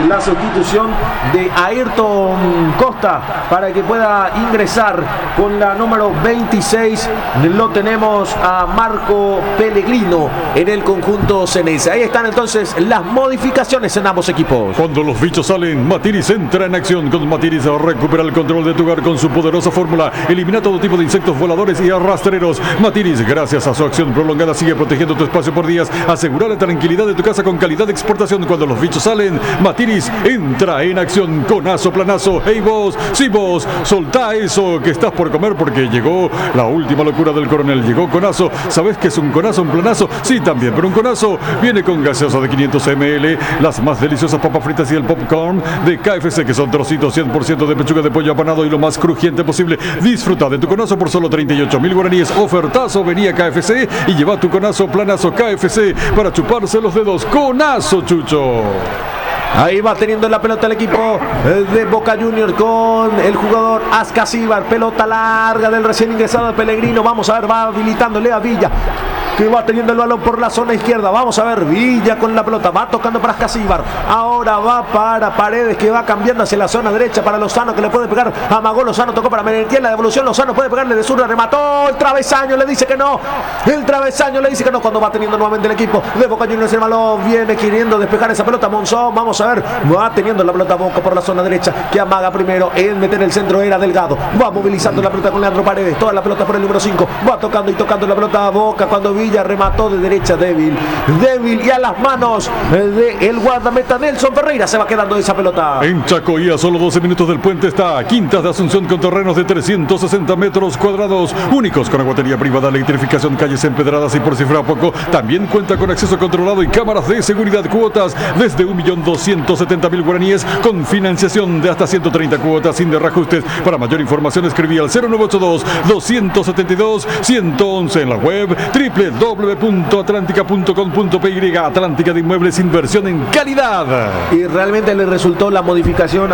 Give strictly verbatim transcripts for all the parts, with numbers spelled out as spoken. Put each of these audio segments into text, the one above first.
la sustitución de Ayrton Costa para que pueda ingresar con la número veintiséis. Lo tenemos a Marco Pellegrino en el conjunto Ceneice. Ahí están entonces las modificaciones en ambos equipos. Cuando los bichos salen, Matiris entra en acción. Con Matiris recupera el control de tu hogar con su poderosa fórmula. Elimina todo tipo de insectos voladores y arrastreros. Matiris, gracias a su acción prolongada, sigue protegiendo tu espacio por días. Asegura la tranquilidad de tu casa con calidad de exportación. Cuando los bichos salen, Matiris entra en acción. Conazo, planazo. Hey vos, sí vos, soltá eso que estás por comer porque llegó la última locura del coronel. Llegó Conazo. ¿Sabes qué es un conazo, un planazo? Sí, también, pero un conazo viene con gaseosa de quinientos mililitros, las más deliciosas papas fritas y el popcorn de K F C, que son trocitos cien por ciento de pechuga de pollo apanado y lo más crujiente posible. Disfruta de tu conazo por solo treinta y ocho mil guaraníes. Ofertazo, venía K F C y lleva tu conazo, planazo K F C para chuparse los dedos. Conazo, Chucho. Ahí va teniendo la pelota el equipo de Boca Juniors con el jugador Ascasíbar. Pelota larga del recién ingresado de Pellegrino. Vamos a ver, va habilitándole a Villa, que va teniendo el balón por la zona izquierda. Vamos a ver, Villa con la pelota, va tocando para Ascasíbar. Ahora va para Paredes, que va cambiando hacia la zona derecha para Lozano, que le puede pegar. Amagó Lozano, tocó para Merentiel, la devolución. Lozano puede pegarle de zurda, remató. El travesaño le dice que no. El travesaño le dice que no cuando va teniendo nuevamente el equipo de Boca Juniors el balón. Viene queriendo despejar esa pelota Monzón. Vamos a ver, va teniendo la pelota Boca por la zona derecha, que amaga primero en meter el centro era Delgado. Va movilizando la pelota con Leandro Paredes. Toda la pelota por el número cinco. Va tocando y tocando la pelota a Boca cuando Villa remató de derecha débil, débil y a las manos de el guardameta Nelson Ferreira se va quedando esa pelota. En Chacoí, a solo doce minutos del puente, está Quintas de Asunción con terrenos de trescientos sesenta metros cuadrados, únicos con aguatería privada, electrificación, calles empedradas y por si fuera poco, también cuenta con acceso controlado y cámaras de seguridad. Cuotas desde un millón doscientos setenta mil guaraníes con financiación de hasta ciento treinta cuotas sin reajustes. Para mayor información escribí al cero nueve ocho dos, dos siete dos, uno uno uno en la web doble u doble u doble u punto atlántica punto com punto p y. Atlántica de Inmuebles, inversión en calidad. Y realmente le resultó la modificación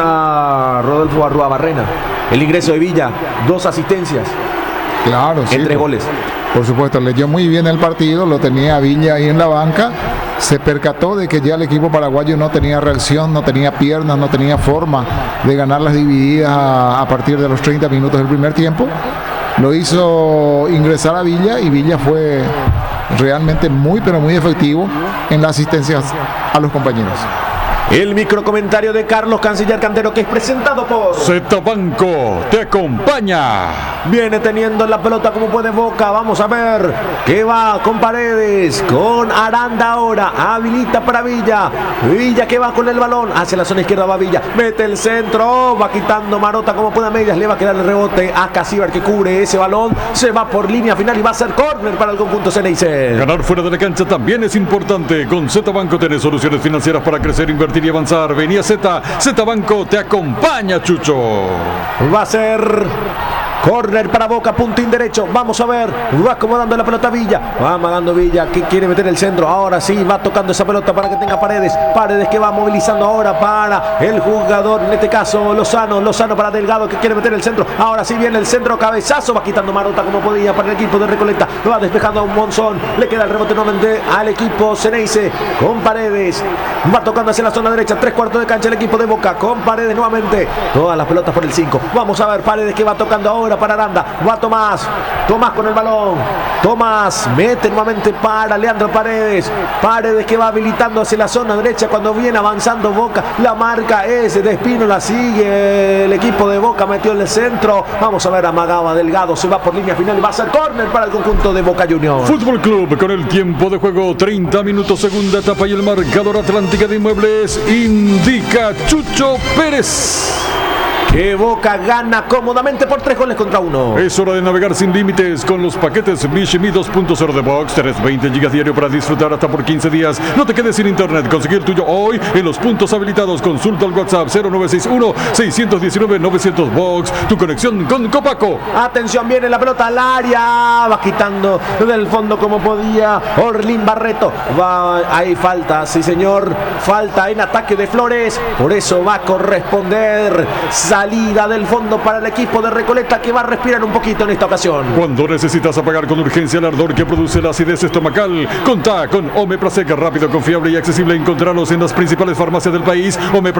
a Rodolfo Arruabarrena. El ingreso de Villa, dos asistencias. Claro, sí. En tres goles. Por supuesto, leyó muy bien el partido, lo tenía Villa ahí en la banca. Se percató de que ya el equipo paraguayo no tenía reacción, no tenía piernas, no tenía forma de ganar las divididas a, a partir de los treinta minutos del primer tiempo. Lo hizo ingresar a Villa y Villa fue realmente muy pero muy efectivo en las asistencias a los compañeros. El microcomentario de Carlos Canciller Cantero, que es presentado por Z Banco, te acompaña. Viene teniendo la pelota como puede Boca. Vamos a ver que va con Paredes, con Aranda ahora. Habilita para Villa. Villa que va con el balón. Hacia la zona izquierda va Villa. Mete el centro. Va quitando Marota como puede a medias. Le va a quedar el rebote a Casíbar, que cubre ese balón. Se va por línea final y va a ser córner para el conjunto Ceneice. Ganar fuera de la cancha también es importante. Con Z Banco tenés soluciones financieras para crecer, invertir y avanzar. Venía Z. Z Banco te acompaña, Chucho. Va a ser córner para Boca, puntín derecho. Vamos a ver, va acomodando la pelota Villa. Va amagando Villa, que quiere meter el centro. Ahora sí, va tocando esa pelota para que tenga Paredes. Paredes que va movilizando ahora para el jugador, en este caso Lozano. Lozano para Delgado, que quiere meter el centro. Ahora sí viene el centro, cabezazo. Va quitando Marota como podía para el equipo de Recoleta. Lo va despejando a un Monzón. Le queda el rebote nuevamente al equipo Ceneice con Paredes. Va tocando hacia la zona derecha. Tres cuartos de cancha el equipo de Boca con Paredes nuevamente. Todas las pelotas por el cinco. Vamos a ver, Paredes que va tocando ahora para Aranda. Va Tomás. Tomás con el balón. Tomás mete nuevamente para Leandro Paredes. Paredes que va habilitando hacia la zona derecha cuando viene avanzando Boca. La marca es de Espino. La sigue el equipo de Boca. Metió en el centro. Vamos a ver, amagaba Delgado. Se va por línea final y va a ser córner para el conjunto de Boca Juniors. Fútbol Club con el tiempo de juego. treinta minutos, segunda etapa y el marcador. Atlántica de Inmuebles indica Chucho Pérez que Boca gana cómodamente por tres goles contra uno. Es hora de navegar sin límites con los paquetes Mishimi dos punto cero de Box. Tenés veinte gigas diario para disfrutar hasta por quince días. No te quedes sin internet. Conseguir el tuyo hoy en los puntos habilitados. Consulta al WhatsApp cero nueve seis uno, seis uno nueve, nueve cero cero Box. Tu conexión con Copaco. Atención, viene la pelota al área. Va quitando del fondo como podía Orlín Barreto. Va, hay falta, sí señor. Falta en ataque de Flores. Por eso va a corresponder salida del fondo para el equipo de Recoleta, que va a respirar un poquito en esta ocasión. Cuando necesitas apagar con urgencia el ardor que produce la acidez estomacal, contá con Omeprazol, rápido, confiable y accesible. Encontrarlos en las principales farmacias del país. Omeprazol